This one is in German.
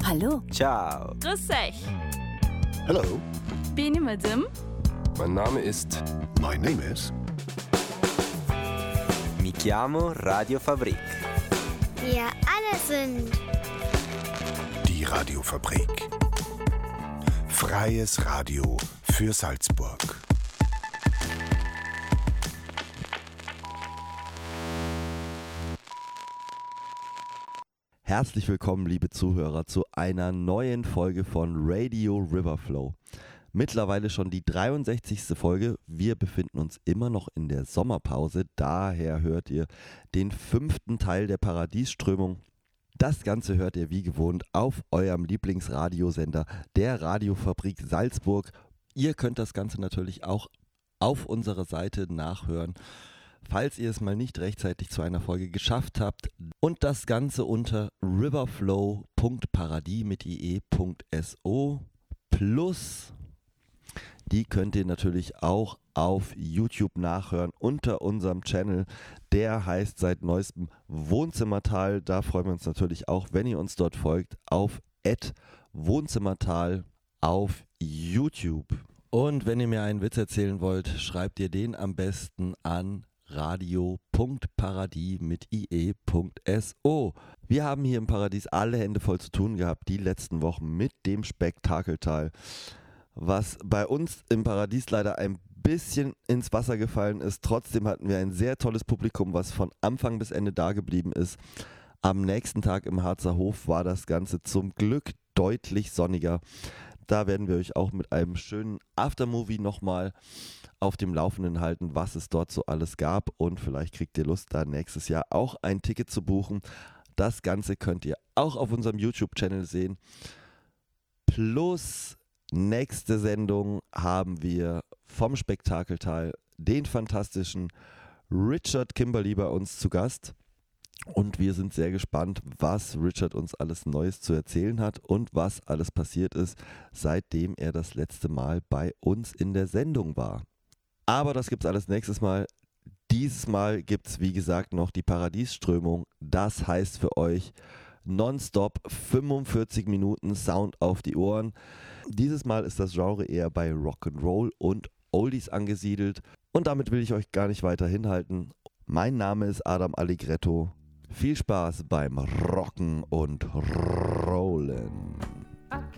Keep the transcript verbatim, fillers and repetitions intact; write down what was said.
Hallo. Ciao. Grüß euch. Hello. Beni Madam. Mein Name ist... My name is... Mi chiamo Radio Fabrik. Wir alle sind... Die Radiofabrik. Freies Radio für Salzburg. Herzlich willkommen, liebe Zuhörer, zu einer neuen Folge von Radio Riverflow. Mittlerweile schon die dreiundsechzigste Folge. Wir befinden uns immer noch in der Sommerpause. Daher hört ihr den fünften Teil der Paradiesströmung. Das Ganze hört ihr wie gewohnt auf eurem Lieblingsradiosender, der Radiofabrik Salzburg. Ihr könnt das Ganze natürlich auch auf unserer Seite nachhören, falls ihr es mal nicht rechtzeitig zu einer Folge geschafft habt. Und das Ganze unter riverflow punkt paradis mit ie.so plus. Die könnt ihr natürlich auch auf YouTube nachhören unter unserem Channel. Der heißt seit neuestem Wohnzimmertal. Da freuen wir uns natürlich auch, wenn ihr uns dort folgt, auf at wohnzimmertal auf YouTube. Und wenn ihr mir einen Witz erzählen wollt, schreibt ihr den am besten an radio punkt paradis mit ie.so. Wir haben hier im Paradies alle Hände voll zu tun gehabt, die letzten Wochen mit dem Spektakeltal, was bei uns im Paradies leider ein bisschen ins Wasser gefallen ist. Trotzdem hatten wir ein sehr tolles Publikum, was von Anfang bis Ende da geblieben ist. Am nächsten Tag im Harzer Hof war das Ganze zum Glück deutlich sonniger. Da werden wir euch auch mit einem schönen Aftermovie nochmal auf dem Laufenden halten, was es dort so alles gab. Und vielleicht kriegt ihr Lust, da nächstes Jahr auch ein Ticket zu buchen. Das Ganze könnt ihr auch auf unserem YouTube-Channel sehen. Plus nächste Sendung haben wir vom Spektakeltal den fantastischen Richard Kimberly bei uns zu Gast. Und wir sind sehr gespannt, was Richard uns alles Neues zu erzählen hat und was alles passiert ist, seitdem er das letzte Mal bei uns in der Sendung war. Aber das gibt's alles nächstes Mal. Dieses Mal gibt's, wie gesagt, noch die Paradiesströmung. Das heißt für euch nonstop fünfundvierzig Minuten Sound auf die Ohren. Dieses Mal ist das Genre eher bei Rock'n'Roll und Oldies angesiedelt. Und damit will ich euch gar nicht weiter hinhalten. Mein Name ist Adam Allegretto. Viel Spaß beim Rocken und Rollen.